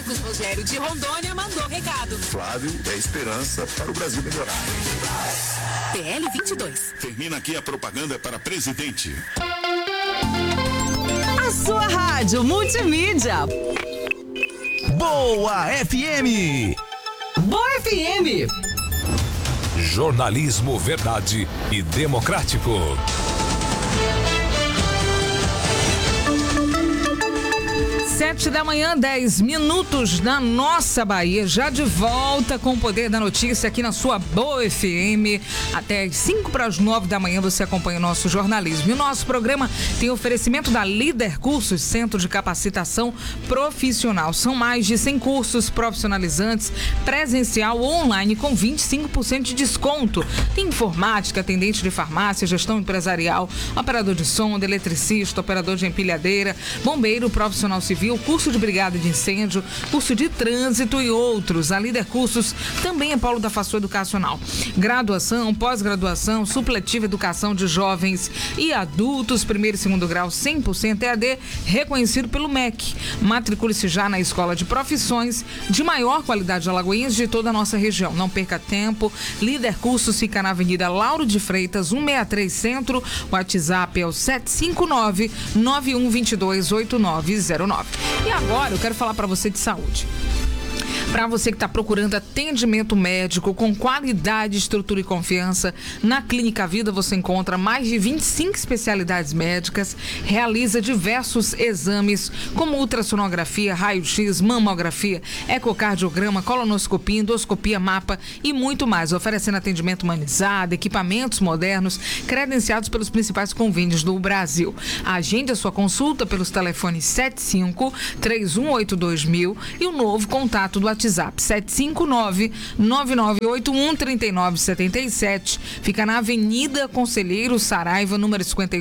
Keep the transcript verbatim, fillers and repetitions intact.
Marcos Rogério de Rondônia mandou recado. Flávio é esperança para o Brasil melhorar. P L vinte e dois. Termina aqui a propaganda para presidente. A sua rádio multimídia. Boa F M. Boa F M. Jornalismo verdade e democrático. Sete da manhã, dez minutos na nossa Bahia, já de volta com o Poder da Notícia aqui na sua Boa F M. Até as cinco para as nove da manhã você acompanha o nosso jornalismo. E o nosso programa tem oferecimento da Líder Cursos, Centro de Capacitação Profissional. São mais de cem cursos profissionalizantes, presencial ou online, com vinte e cinco por cento de desconto. Tem informática, atendente de farmácia, gestão empresarial, operador de som, eletricista, operador de empilhadeira, bombeiro, profissional civil, curso de brigada de incêndio, curso de trânsito e outros. A Líder Cursos também é polo da Faço Educacional. Graduação, pós-graduação, supletiva educação de jovens e adultos, primeiro e segundo grau, cem por cento E A D, reconhecido pelo M E C. Matricule-se já na Escola de Profissões de maior qualidade de Alagoinhas de toda a nossa região. Não perca tempo. Líder Cursos fica na Avenida Lauro de Freitas, cento e sessenta e três Centro. O WhatsApp é o sete cinco nove, nove um dois dois, oito nove zero nove. E agora eu quero falar para você de saúde. Para você que está procurando atendimento médico com qualidade, estrutura e confiança, na Clínica Vida você encontra mais de vinte e cinco especialidades médicas, realiza diversos exames como ultrassonografia, raio-x, mamografia, ecocardiograma, colonoscopia, endoscopia, mapa e muito mais, oferecendo atendimento humanizado, equipamentos modernos, credenciados pelos principais convênios do Brasil. Agende a sua consulta pelos telefones sete cinco, três um oito dois mil e o novo contato do WhatsApp sete cinco nove, nove nove oito um, três nove sete sete. Fica na Avenida Conselheiro Saraiva, número cinquenta e